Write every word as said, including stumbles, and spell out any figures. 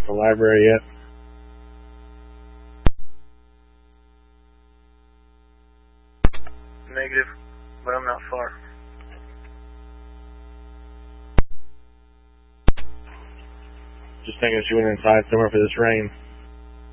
the library yet. Negative, but I'm not far. Just thinking she went inside somewhere for this rain.